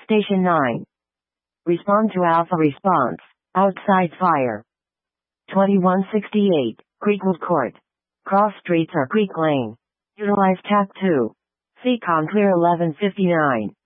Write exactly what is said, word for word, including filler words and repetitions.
Station nine. Respond to Alpha response. Outside fire. twenty-one sixty-eight, Creekwood Court. Cross streets are Creek Lane. Utilize T A C two. Seacon clear eleven fifty-nine.